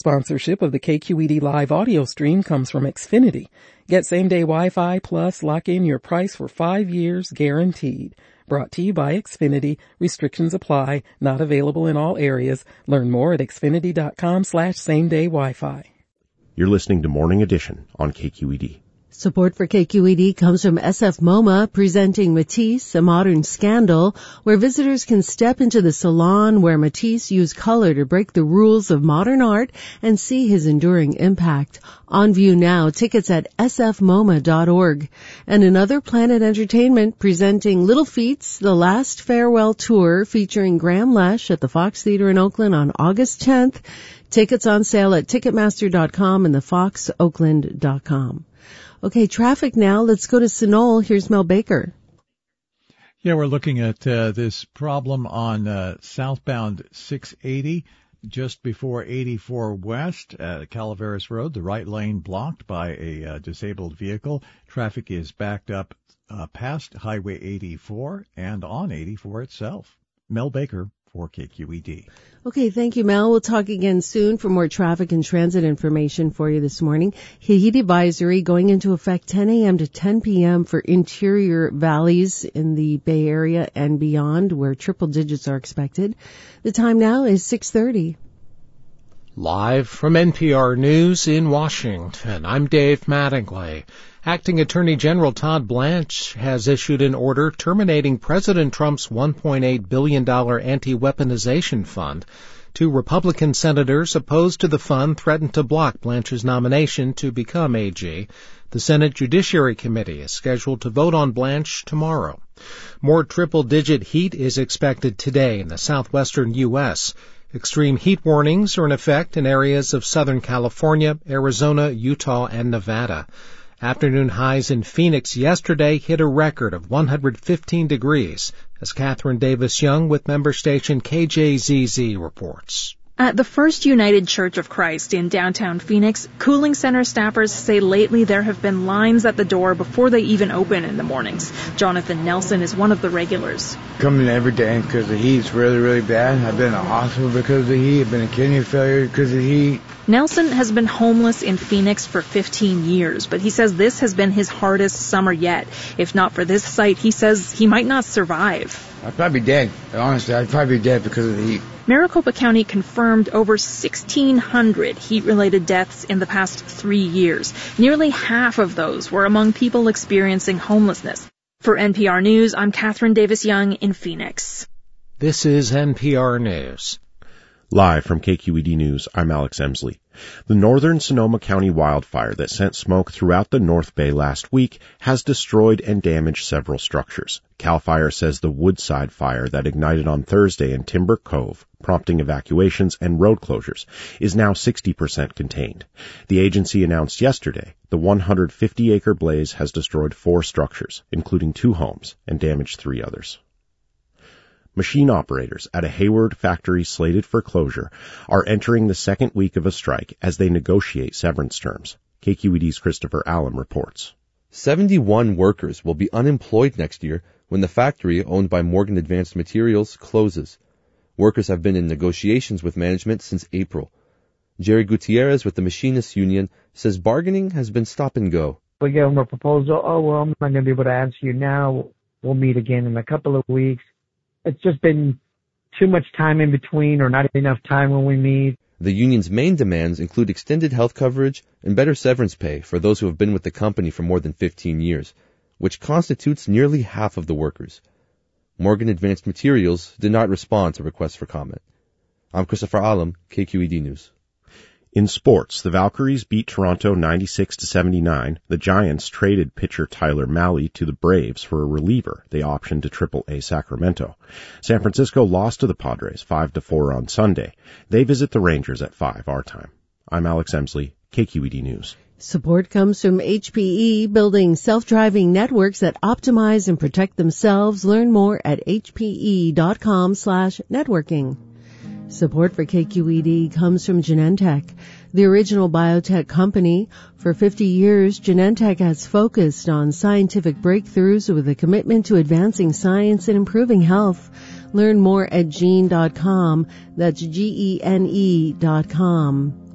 Sponsorship of the KQED live audio stream comes from Xfinity. Get same-day Wi-Fi plus lock in your price for 5 years guaranteed. Brought to you by Xfinity. Restrictions apply. Not available in all areas. Learn more at xfinity.com/same-day Wi-Fi. You're listening to Morning Edition on KQED. Support for KQED comes from SF MoMA, presenting Matisse, a modern scandal, where visitors can step into the salon where Matisse used color to break the rules of modern art and see his enduring impact. On view now, tickets at sfmoma.org. And another Planet Entertainment presenting Little Feats, The Last Farewell Tour, featuring Graham Lesh at the Fox Theater in Oakland on August 10th. Tickets on sale at Ticketmaster.com and thefoxoakland.com. Okay, traffic now. Let's go to Sunol. Here's Mel Baker. Yeah, we're looking at this problem on southbound 680, just before 84 West, Calaveras Road, the right lane blocked by a disabled vehicle. Traffic is backed up past Highway 84 and on 84 itself. Mel Baker for KQED. Okay, thank you, Mel. We'll talk again soon for more traffic and transit information for you this morning. Heat advisory going into effect 10 a.m. to 10 p.m. for interior valleys in the Bay Area and beyond, where triple digits are expected. The time now is 6:30. Live from NPR News in Washington, I'm Dave Mattingly. Acting Attorney General Todd Blanche has issued an order terminating President Trump's $1.8 billion anti-weaponization fund. 2 Republican senators opposed to the fund threatened to block Blanche's nomination to become AG. The Senate Judiciary Committee is scheduled to vote on Blanche tomorrow. More triple-digit heat is expected today in the southwestern U.S. Extreme heat warnings are in effect in areas of Southern California, Arizona, Utah, and Nevada. Afternoon highs in Phoenix yesterday hit a record of 115 degrees, as Catherine Davis-Young with member station KJZZ reports. At the First United Church of Christ in downtown Phoenix, cooling center staffers say lately there have been lines at the door before they even open in the mornings. Jonathan Nelson is one of the regulars. Coming every day because the heat's really, really bad. I've been in the hospital because of the heat. I've been in kidney failure because of the heat. Nelson has been homeless in Phoenix for 15 years, but he says this has been his hardest summer yet. If not for this site, he says he might not survive. I'd probably be dead. Honestly, I'd probably be dead because of the heat. Maricopa County confirmed over 1,600 heat-related deaths in the past 3 years. Nearly half of those were among people experiencing homelessness. For NPR News, I'm Catherine Davis-Young in Phoenix. This is NPR News. Live from KQED News, I'm Alex Emsley. The northern Sonoma County wildfire that sent smoke throughout the North Bay last week has destroyed and damaged several structures. CAL FIRE says the Woodside fire that ignited on Thursday in Timber Cove, prompting evacuations and road closures, is now 60% contained. The agency announced yesterday the 150-acre blaze has destroyed 4 structures, including 2 homes, and damaged 3 others. Machine operators at a Hayward factory slated for closure are entering the second week of a strike as they negotiate severance terms. KQED's Christopher Allen reports. 71 workers will be unemployed next year when the factory, owned by Morgan Advanced Materials, closes. Workers have been in negotiations with management since April. Jerry Gutierrez with the Machinists Union says bargaining has been stop and go. We gave them a proposal. Oh, well, I'm not going to be able to answer you now. We'll meet again in a couple of weeks. It's just been too much time in between or not enough time when we meet. The union's main demands include extended health coverage and better severance pay for those who have been with the company for more than 15 years, which constitutes nearly half of the workers. Morgan Advanced Materials did not respond to requests for comment. I'm Christopher Allen, KQED News. In sports, the Valkyries beat Toronto 96-79. The Giants traded pitcher Tyler Mahle to the Braves for a reliever they optioned to Triple-A Sacramento. San Francisco lost to the Padres 5-4 on Sunday. They visit the Rangers at 5 our time. I'm Alex Emsley, KQED News. Support comes from HPE, building self-driving networks that optimize and protect themselves. Learn more at hpe.com/networking. Support for KQED comes from Genentech, the original biotech company. For 50 years, Genentech has focused on scientific breakthroughs with a commitment to advancing science and improving health. Learn more at gene.com. That's GENE.com.